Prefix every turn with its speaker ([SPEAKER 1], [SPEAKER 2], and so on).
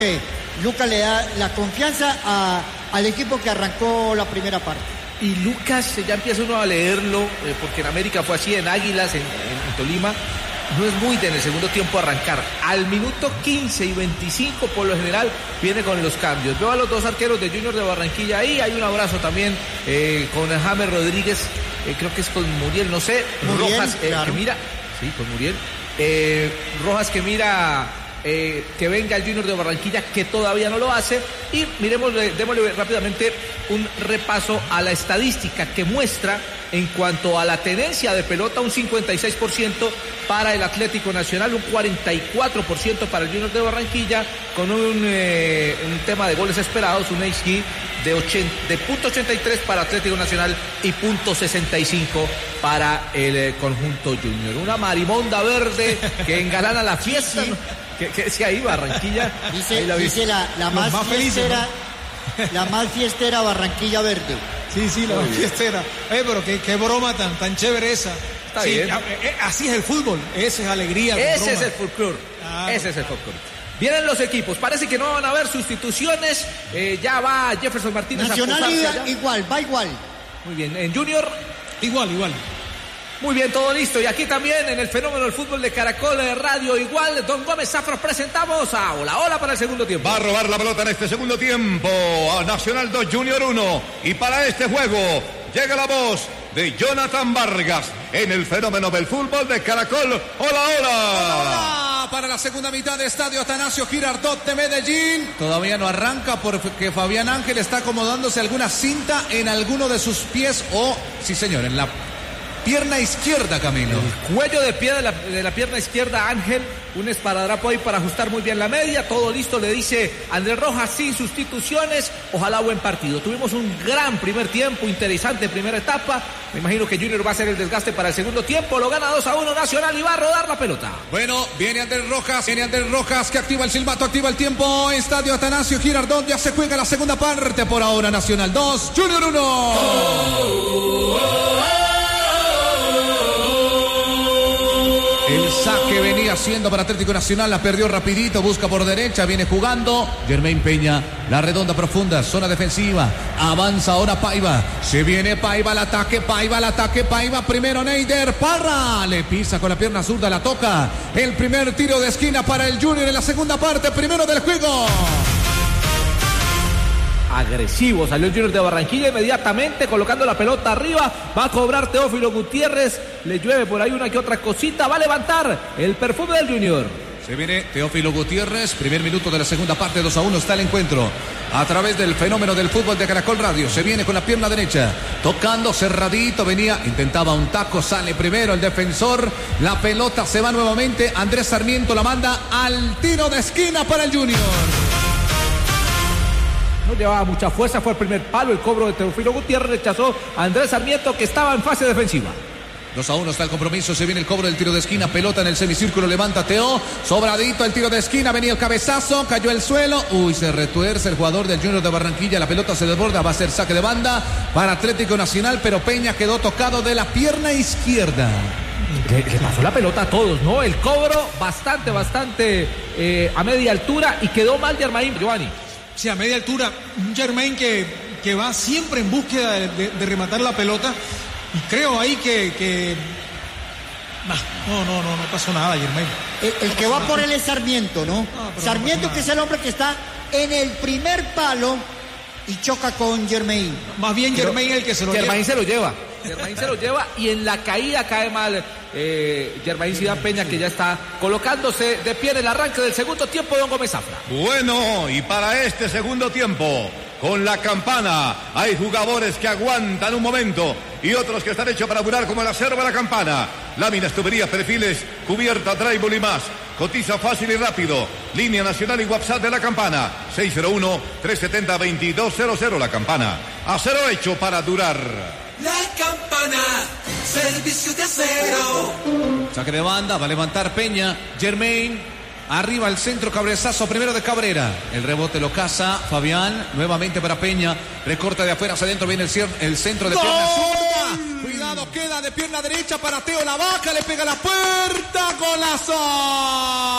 [SPEAKER 1] Lucas le da la confianza al equipo que arrancó la primera parte.
[SPEAKER 2] Y Lucas, ya empieza uno a leerlo, porque en América fue así, en Águilas, en Tolima, no es muy de en el segundo tiempo arrancar. Al minuto 15 y 25, por lo general, viene con los cambios. Veo a los dos arqueros de Junior de Barranquilla ahí, hay un abrazo también con James Rodríguez, creo que es con Muriel, no sé,
[SPEAKER 1] Muriel,
[SPEAKER 2] Rojas,
[SPEAKER 1] claro.
[SPEAKER 2] que mira, sí, con Muriel, Rojas que mira... que venga el Junior de Barranquilla, que todavía no lo hace, y démosle rápidamente un repaso a la estadística que muestra en cuanto a la tenencia de pelota, un 56% para el Atlético Nacional, un 44% para el Junior de Barranquilla, con un tema de goles esperados, un XG de .83 para Atlético Nacional y .65 para el conjunto Junior. Una marimonda verde que engalana la fiesta, ¿no? ¿Qué decía ahí, Barranquilla?
[SPEAKER 1] Dice la más fiestera, ¿no? La más fiestera Barranquilla Verde.
[SPEAKER 3] Sí, la más fiestera. Pero qué broma tan chévere esa.
[SPEAKER 2] Está bien.
[SPEAKER 3] Así es el fútbol, esa es alegría.
[SPEAKER 2] Ese es el folclore. Claro. Ese es el folclore. Vienen los equipos, parece que no van a haber sustituciones. Ya va Jefferson Martínez.
[SPEAKER 1] Nacional va igual.
[SPEAKER 2] Muy bien, en Junior.
[SPEAKER 3] Igual.
[SPEAKER 2] Muy bien, todo listo. Y aquí también en el fenómeno del fútbol de Caracol Radio igual, Don Gómez Zafra, presentamos a Hola para el segundo tiempo.
[SPEAKER 4] Va a robar la pelota en este segundo tiempo a Nacional 2, Junior 1. Y para este juego llega la voz de Jonathan Vargas en el fenómeno del fútbol de Caracol. Hola.
[SPEAKER 5] Para la segunda mitad de Estadio Atanasio Girardot de Medellín. Todavía no arranca porque Fabián Ángel está acomodándose alguna cinta en alguno de sus pies sí señor, en la pierna izquierda, Camilo.
[SPEAKER 2] El cuello de pie de la pierna izquierda, Ángel. Un esparadrapo ahí para ajustar muy bien la media. Todo listo, le dice Andrés Rojas, sin sustituciones. Ojalá buen partido. Tuvimos un gran primer tiempo, interesante primera etapa. Me imagino que Junior va a hacer el desgaste para el segundo tiempo. Lo gana 2-1 Nacional y va a rodar la pelota.
[SPEAKER 5] Bueno, viene Andrés Rojas que activa el silbato, activa el tiempo. Estadio Atanasio Girardot, ya se juega la segunda parte. Por ahora Nacional 2, Junior 1. El saque venía haciendo para Atlético Nacional, la perdió rapidito, busca por derecha, viene jugando Jermaine Peña, la redonda profunda, zona defensiva, avanza ahora Paiva, se viene Paiva al ataque, Paiva, primero Neider Parra, le pisa con la pierna zurda, la toca, el primer tiro de esquina para el Junior en la segunda parte, primero del juego.
[SPEAKER 2] Agresivo, salió el Junior de Barranquilla inmediatamente colocando la pelota arriba, va a cobrar Teófilo Gutiérrez, le llueve por ahí una que otra cosita, va a levantar el perfume del Junior.
[SPEAKER 5] Se viene Teófilo Gutiérrez, primer minuto de la segunda parte, 2-1 está el encuentro. A través del fenómeno del fútbol de Caracol Radio, se viene con la pierna derecha, tocando cerradito, intentaba un taco, sale primero el defensor, la pelota se va nuevamente, Andrés Sarmiento la manda al tiro de esquina para el Junior.
[SPEAKER 2] No llevaba mucha fuerza, fue el primer palo, el cobro de Teófilo Gutiérrez, rechazó a Andrés Sarmiento que estaba en fase defensiva.
[SPEAKER 5] 2-1 está el compromiso, se viene el cobro del tiro de esquina, pelota en el semicírculo, levanta Teo, sobradito el tiro de esquina, venía el cabezazo, cayó el suelo, se retuerce el jugador del Junior de Barranquilla, la pelota se desborda, va a ser saque de banda para Atlético Nacional, pero Peña quedó tocado de la pierna izquierda.
[SPEAKER 2] Le pasó la pelota a todos, ¿no? El cobro bastante a media altura y quedó mal Jermaine, Giovanni.
[SPEAKER 3] Sí, a media altura, un Jermaine que va siempre en búsqueda de rematar la pelota, y creo ahí que no pasó nada, Jermaine.
[SPEAKER 1] El que va por él es Sarmiento, ¿no? Sarmiento, no, que es el hombre que está en el primer palo y choca con Jermaine.
[SPEAKER 3] Más bien Jermaine el que se lo lleva.
[SPEAKER 2] Jermaine se lo lleva y en la caída cae mal Jermaine Zidane Peña, que ya está colocándose de pie en el arranque del segundo tiempo, Don Gómez Zafra.
[SPEAKER 4] Bueno, y para este segundo tiempo, con la campana, hay jugadores que aguantan un momento y otros que están hechos para durar, como la cerva la campana. Láminas, tuberías, perfiles, cubierta, drywall y más. Cotiza fácil y rápido. Línea nacional y WhatsApp de la campana. 601-370-2200 la campana. Acero hecho para durar.
[SPEAKER 6] La campana, servicio de acero.
[SPEAKER 5] Saque de banda, va a levantar Peña, Jermaine, arriba el centro, cabezazo primero de Cabrera. El rebote lo caza Fabián, nuevamente para Peña, recorta de afuera hacia adentro, viene el centro de pierna zurda. Cuidado, queda de pierna derecha para Teo, la baja, le pega la puerta, golazo.